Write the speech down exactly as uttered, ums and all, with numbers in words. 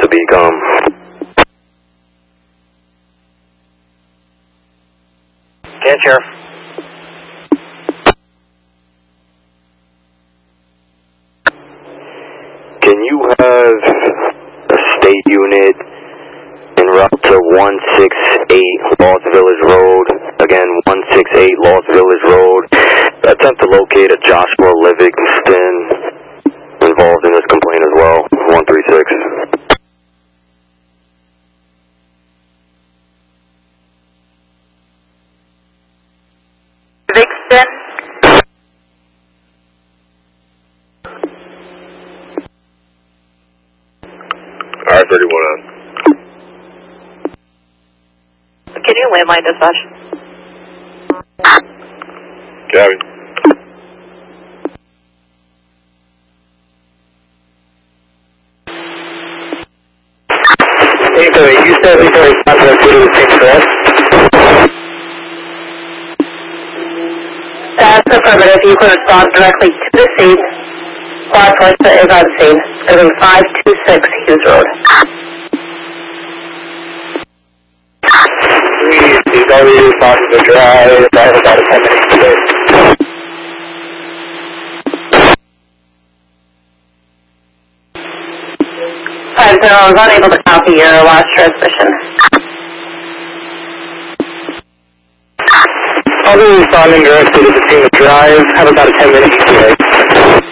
to become. Yes, Sheriff. Can you have a state unit en route to one six eight Lost Village Road? Again, one six eight Lost Village Road. Attempt to locate a Joshua Livingston involved in this complaint as well. one three six. Livingston? R thirty-one on. Can you landline dispatch? Gabby. Hey, so you said we can respond to the same correct? That's affirmative. You can respond directly to the scene. Law enforcement is on scene. Moving five two six Hughes Road. We, he's already responded to drive. I have about a ten minutes to wait. Five zero, I was unable to copy your last transmission. I'll be responding directly to the scene of drive. Have about a ten minute E T A.